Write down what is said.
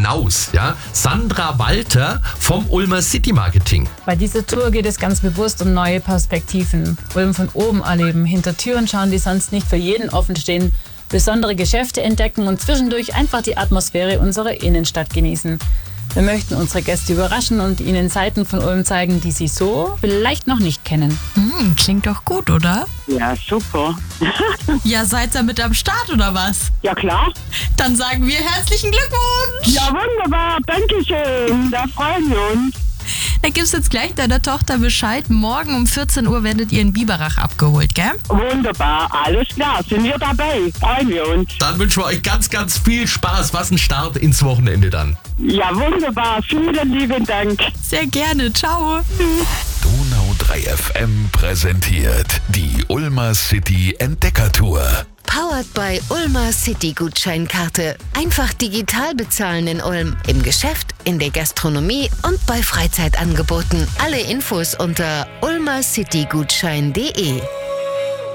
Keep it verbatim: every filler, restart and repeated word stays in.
hinaus. Ja? Sandra Walter vom Ulmer City Marketing. Bei dieser Tour geht es ganz bewusst um neue Perspektiven. Ulm von oben erleben, hinter Türen schauen, die sonst nicht für jeden offen stehen, besondere Geschäfte entdecken und zwischendurch einfach die Atmosphäre unserer Innenstadt genießen. Wir möchten unsere Gäste überraschen und ihnen Seiten von Ulm zeigen, die sie so vielleicht noch nicht kennen. Hm, klingt doch gut, oder? Ja, super. Ja, seid ihr mit am Start, oder was? Ja, klar. Dann sagen wir herzlichen Glückwunsch! Ja, wunderbar. Dankeschön. Da freuen wir uns. Da gibst jetzt gleich deiner Tochter Bescheid. Morgen um vierzehn Uhr werdet ihr in Biberach abgeholt, gell? Wunderbar. Alles klar. Sind wir dabei. Freuen wir uns. Dann wünschen wir euch ganz, ganz viel Spaß. Was ein Start ins Wochenende dann. Ja, wunderbar. Vielen lieben Dank. Sehr gerne. Ciao. Donau drei F M präsentiert die Ulmer City Entdeckertour. Powered by Ulmer City Gutscheinkarte. Einfach digital bezahlen in Ulm. Im Geschäft, in der Gastronomie und bei Freizeitangeboten. Alle Infos unter ulmercitygutschein punkt de.